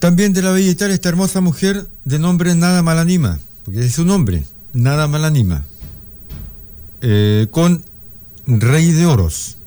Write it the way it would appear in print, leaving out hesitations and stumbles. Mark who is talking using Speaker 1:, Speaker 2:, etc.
Speaker 1: También de la Bella Italia, esta hermosa mujer de nombre Nada Malanima, porque es su nombre, Nada Malanima, con Rey de Oros.